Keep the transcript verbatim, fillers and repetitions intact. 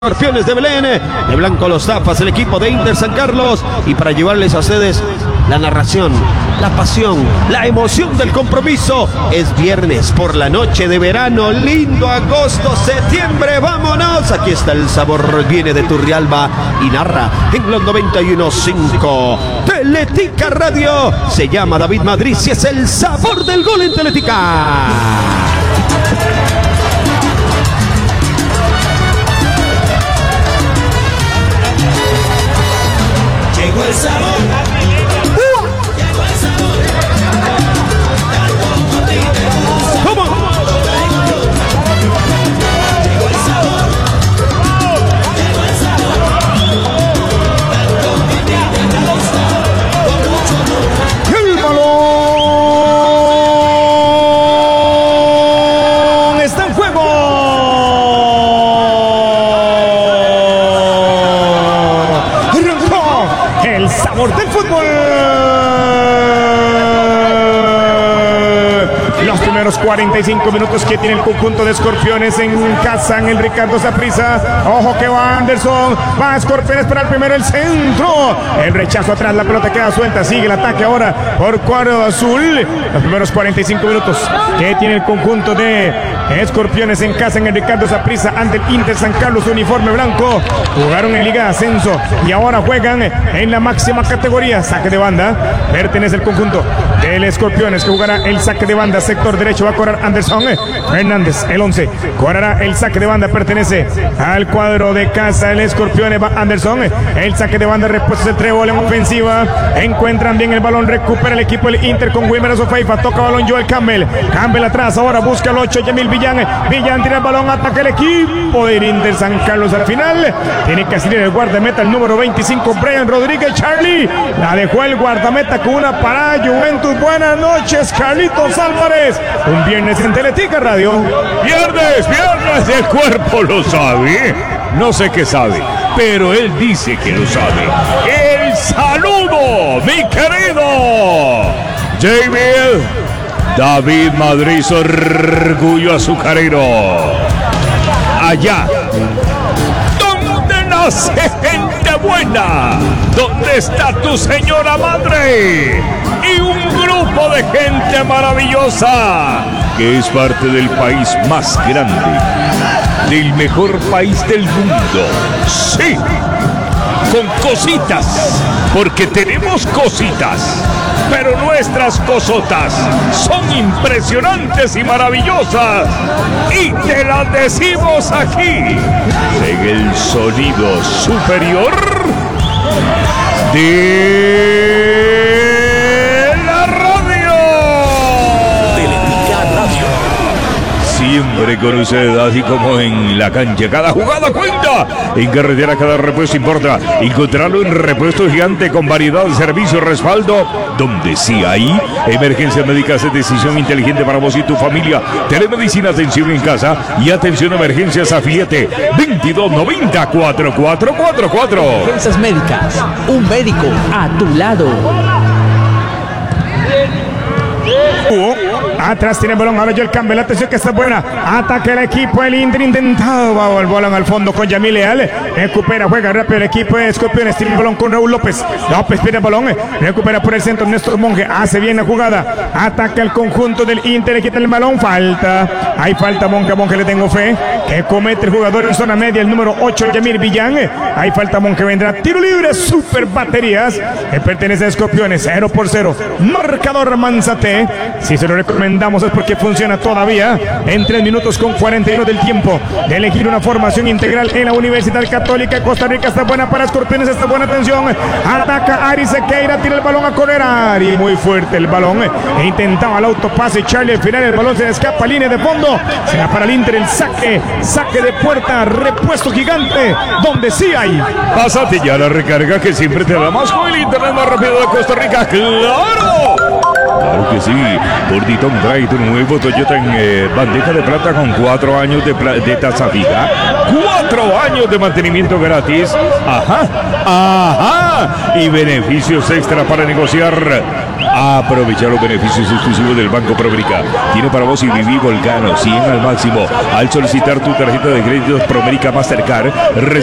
Escorpiones de Belén, de blanco los tapas el equipo de Inter San Carlos, y para llevarles a ustedes la narración, la pasión, la emoción del compromiso. Es viernes por la noche de verano, lindo agosto, septiembre, vámonos. Aquí está el sabor, viene de Turrialba y narra en los noventa y uno punto cinco Teletica Radio. Se llama David Madrid y es el sabor del gol en Teletica. Llegó el sabor. Uh. Llegó el sabor. Tal como a ti te gusta. ¿Cómo? Llegó el sabor. Llegó el sabor. Tal como a ti te gusta. Con mucho amor. El balón está en juego. El sabor del fútbol. Los primeros cuarenta y cinco minutos que tiene el conjunto de Escorpiones en casa en el Ricardo Saprissa. Ojo que va Anderson, va Escorpiones para el primero, el centro, el rechazo atrás, la pelota queda suelta, sigue el ataque ahora por cuadro azul. Los primeros cuarenta y cinco minutos que tiene el conjunto de Escorpiones en casa en el Ricardo Saprissa ante el Inter San Carlos, uniforme blanco. Jugaron en Liga de Ascenso y ahora juegan en la máxima categoría. Saque de banda, pertenece al conjunto del Escorpiones, que jugará el saque de banda, sector derecho, va a cobrar Anderson Fernández, el once, cobrará el saque de banda, pertenece al cuadro de casa, el Escorpiones, va Anderson, el saque de banda, respuesta de Trébol en ofensiva, encuentran bien el balón, recupera el equipo del Inter con Wilmer Azofeifa, toca balón Joel Campbell, Campbell atrás, ahora busca el ocho, Yamil Villan, Villan tira el balón, ataca el equipo del Inter San Carlos, al final tiene que salir el guardameta, el número veinticinco, Brian Rodríguez, Charlie, la dejó el guardameta con una parada. Juventus, buenas noches, Carlitos Álvarez, un viernes en Teletica Radio. Viernes, viernes, el cuerpo lo sabe, no sé qué sabe, pero él dice que lo sabe. El saludo, mi querido Jamie David Madrid, orgullo azucarero. Allá donde nace gente buena, donde está tu señora madre y un grupo de gente maravillosa que es parte del país más grande, del mejor país del mundo. Sí, con cositas, porque tenemos cositas, pero nuestras cosotas son impresionantes y maravillosas, y te las decimos aquí en el sonido superior de la radio. Teletica Radio. Siempre con usted, así como en la cancha. Cada jugada cuenta. En carretera cada repuesto importa. Encontrarlo en Repuesto Gigante, con variedad de servicio y respaldo. Donde sí hay emergencias médicas, es decisión inteligente para vos y tu familia. Telemedicina, atención en casa y atención a emergencias, afiliate veintidós noventa, cuarenta y cuatro cuarenta y cuatro. Emergencias médicas, un médico a tu lado. Atrás tiene el balón, ahora Joel Campbell, atención que está buena, ataca el equipo, el Inter intentaba el balón al fondo con Yamil Leal, recupera, juega rápido el equipo de Escorpiones, tiene el balón con Raúl López, López pierde el balón, recupera por el centro Néstor Monge, hace bien la jugada, ataca el conjunto del Inter, le quita el balón, falta, hay falta, Monge, Monge le tengo fe, que comete el jugador en zona media, el número ocho, Yamil Villan, hay falta, Monge vendrá, tiro libre, super baterías, que pertenece a Escorpiones, cero por cero, marcador Manzate. Si se lo recomendamos es porque funciona todavía en tres minutos con cuarenta y uno del tiempo de elegir una formación integral en la Universidad Católica de Costa Rica. Está buena para Escorpiones, está buena, atención, ataca Ari Sequeira, tira el balón a correr, Ari, muy fuerte el balón, e intentaba el autopase Charlie, al final el balón se le escapa, línea de fondo, se va para el Inter, el saque, saque de puerta, repuesto gigante, donde sí hay. Pásate ya la recarga que siempre te da más con el internet más rápido de Costa Rica. ¡Claro! Claro que sí, por Ditton trae tu nuevo Toyota en eh, bandeja de plata con cuatro años de, de tasa fija, cuatro años de mantenimiento gratis, ajá, ajá, y beneficios extra para negociar Aprovecha los beneficios exclusivos del Banco Promérica. Tiene para vos y Viví Volcano cien al máximo. Al solicitar tu tarjeta de crédito Promérica Mastercard,